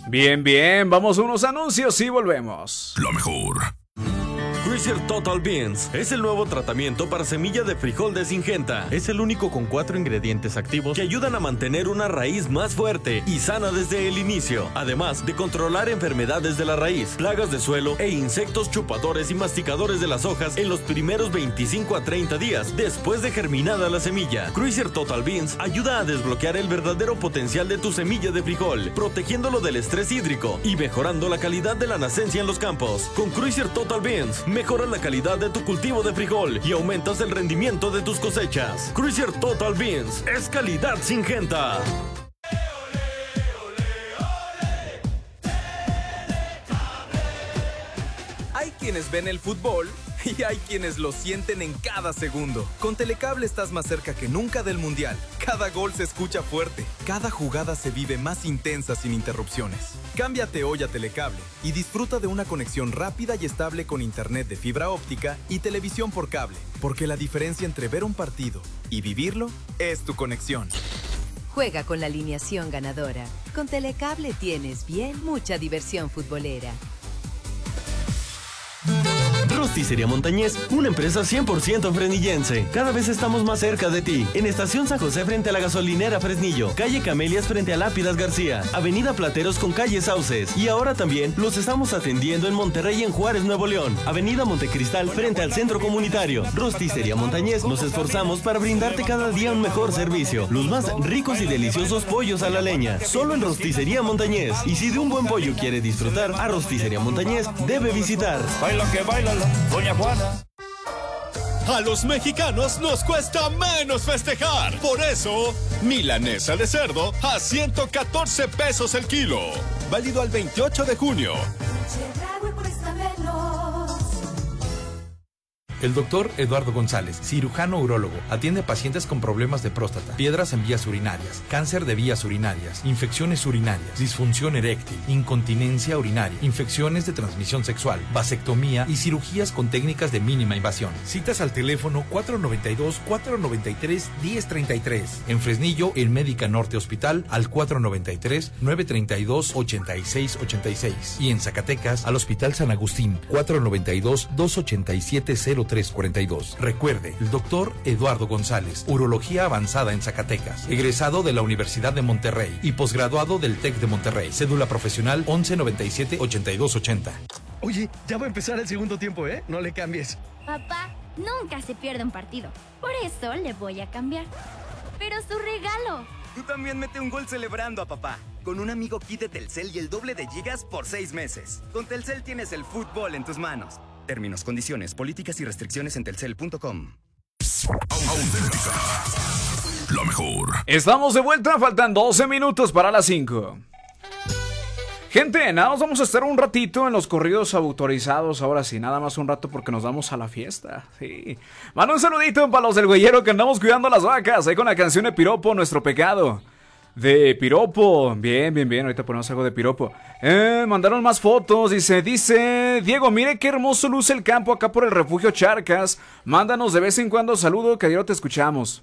Bien, bien, vamos a unos anuncios y volvemos. Lo mejor. Cruiser Total Beans es el nuevo tratamiento para semilla de frijol de Syngenta. Es el único con 4 ingredientes activos que ayudan a mantener una raíz más fuerte y sana desde el inicio. Además de controlar enfermedades de la raíz, plagas de suelo e insectos chupadores y masticadores de las hojas en los primeros 25 a 30 días después de germinada la semilla. Cruiser Total Beans ayuda a desbloquear el verdadero potencial de tu semilla de frijol, protegiéndolo del estrés hídrico y mejorando la calidad de la nacencia en los campos. Con Cruiser Total Beans, mejoras la calidad de tu cultivo de frijol y aumentas el rendimiento de tus cosechas. Cruiser Total Beans es calidad Syngenta. Hay quienes ven el fútbol y hay quienes lo sienten en cada segundo. Con Telecable estás más cerca que nunca del Mundial. Cada gol se escucha fuerte, cada jugada se vive más intensa sin interrupciones. Cámbiate hoy a Telecable y disfruta de una conexión rápida y estable con internet de fibra óptica y televisión por cable, porque la diferencia entre ver un partido y vivirlo es tu conexión. Juega con la alineación ganadora. Con Telecable tienes bien mucha diversión futbolera. Rosticería Montañés, una empresa 100% fresnillense. Cada vez estamos más cerca de ti. En Estación San José frente a la gasolinera Fresnillo, calle Camelias frente a Lápidas García, avenida Plateros con calle Sauces. Y ahora también los estamos atendiendo en Monterrey y en Juárez, Nuevo León, avenida Montecristal frente al centro comunitario. Rosticería Montañés, nos esforzamos para brindarte cada día un mejor servicio. Los más ricos y deliciosos pollos a la leña, solo en Rosticería Montañés. Y si de un buen pollo quiere disfrutar, a Rosticería Montañés debe visitar. Baila que baila Doña Juana. A los mexicanos nos cuesta menos festejar. Por eso, milanesa de cerdo a 114 pesos el kilo. Válido al 28 de junio. El doctor Eduardo González, cirujano urólogo, atiende a pacientes con problemas de próstata, piedras en vías urinarias, cáncer de vías urinarias, infecciones urinarias, disfunción eréctil, incontinencia urinaria, infecciones de transmisión sexual, vasectomía y cirugías con técnicas de mínima invasión. Citas al teléfono 492-493-1033. En Fresnillo, en Médica Norte Hospital, al 493-932-8686. Y en Zacatecas, al Hospital San Agustín, 492-287-0342. Recuerde, el doctor Eduardo González, urología avanzada en Zacatecas, egresado de la Universidad de Monterrey y posgraduado del TEC de Monterrey. Cédula profesional 1197-8280. Oye, ya va a empezar el segundo tiempo, ¿eh? No le cambies. Papá nunca se pierde un partido, por eso le voy a cambiar. Pero su regalo. Tú también mete un gol celebrando a papá. Con un amigo kit de Telcel y el doble de gigas por 6 meses. Con Telcel tienes el fútbol en tus manos. Términos, condiciones, políticas y restricciones en telcel.com. Auténtica. Lo mejor. Estamos de vuelta, faltan 12 minutos para las 5. Gente, nada, nos vamos a estar un ratito en los corridos autorizados. Ahora sí, nada más un rato porque nos vamos a la fiesta. Sí. Manda un saludito para los del güeyero que andamos cuidando las vacas. Ahí con la canción de Piropo, Nuestro Pecado. De Piropo, bien, ahorita ponemos algo de Piropo. Mandaron más fotos, dice Diego, mire qué hermoso luce el campo acá por el refugio Charcas. Mándanos de vez en cuando saludo, que ayer te escuchamos.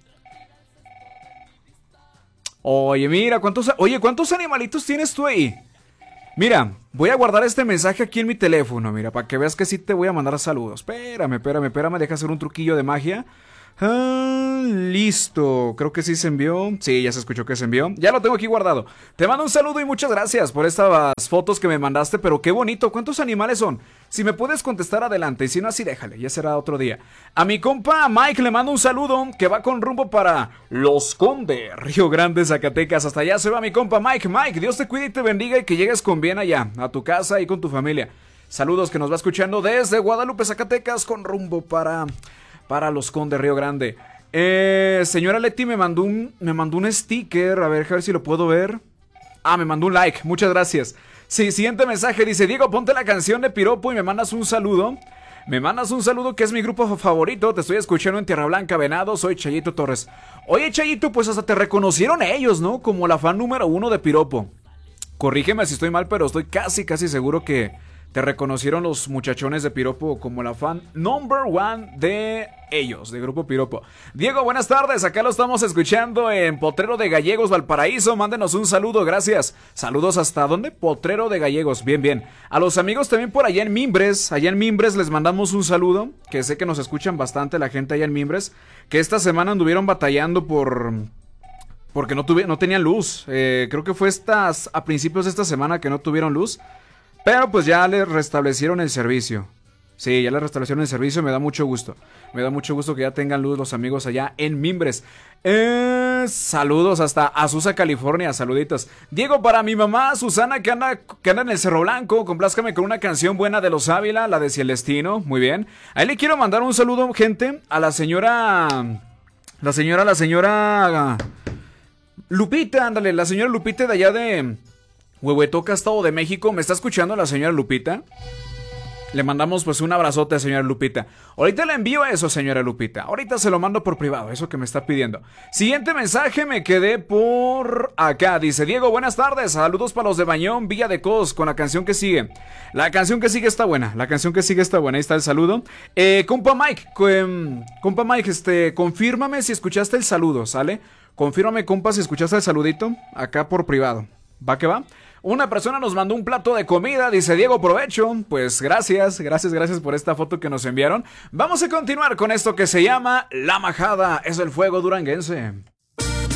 Oye, mira, ¿cuántos animalitos tienes tú ahí? Mira, voy a guardar este mensaje aquí en mi teléfono, mira, para que veas que sí te voy a mandar saludos. Espérame, deja hacer un truquillo de magia. Listo, creo que sí se envió. Sí, ya se escuchó que se envió. Ya lo tengo aquí guardado. Te mando un saludo y muchas gracias por estas fotos que me mandaste. Pero qué bonito, ¿cuántos animales son? Si me puedes contestar, adelante. Y si no, así déjale, ya será otro día. A mi compa Mike le mando un saludo, que va con rumbo para Los Conde, Río Grande, Zacatecas. Hasta allá se va mi compa Mike. Mike, Dios te cuide y te bendiga y que llegues con bien allá, a tu casa y con tu familia. Saludos, que nos va escuchando desde Guadalupe, Zacatecas, con rumbo para Los Conde, Río Grande. Señora Leti me mandó un sticker. A ver si lo puedo ver. Me mandó un like, muchas gracias. Sí, siguiente mensaje, dice Diego, ponte la canción de Piropo y me mandas un saludo. Me mandas un saludo, que es mi grupo favorito. Te estoy escuchando en Tierra Blanca, Venado. Soy Chayito Torres. Oye, Chayito, pues hasta te reconocieron ellos, ¿no? Como la fan número 1 de Piropo. Corrígeme si estoy mal, pero estoy casi seguro que te reconocieron los muchachones de Piropo como la fan number one de ellos, de Grupo Piropo. Diego, buenas tardes, acá lo estamos escuchando en Potrero de Gallegos, Valparaíso. Mándenos un saludo, gracias. Saludos hasta ¿dónde? Potrero de Gallegos, bien, bien. A los amigos también por allá en Mimbres les mandamos un saludo, que sé que nos escuchan bastante la gente allá en Mimbres, que esta semana anduvieron batallando porque no tenían luz. Creo que fue a principios de esta semana que no tuvieron luz, pero pues ya les restablecieron el servicio. Sí, ya les restablecieron el servicio, me da mucho gusto. Me da mucho gusto que ya tengan luz los amigos allá en Mimbres. Saludos hasta Azusa, California, saluditos. Diego, para mi mamá Susana que anda en el Cerro Blanco, complázcame con una canción buena de los Ávila, la de Celestino, muy bien. Ahí le quiero mandar un saludo, gente, a la señora Lupita, ándale, la señora Lupita de allá de Huehuetoca, Estado de México. ¿Me está escuchando la señora Lupita? Le mandamos pues un abrazote, señora Lupita. Ahorita le envío eso, señora Lupita. Ahorita se lo mando por privado, eso que me está pidiendo. Siguiente mensaje, me quedé por acá. Dice Diego, buenas tardes. Saludos para los de Bañón, Villa de Cos, con la canción que sigue. La canción que sigue está buena. Ahí está el saludo. Compa Mike, confírmame si escuchaste el saludo, ¿sale? Confírmame, compa, si escuchaste el saludito acá por privado. ¿Va que va? Una persona nos mandó un plato de comida, dice Diego, provecho. Pues gracias por esta foto que nos enviaron. Vamos a continuar con esto que se llama La Majada es el fuego duranguense.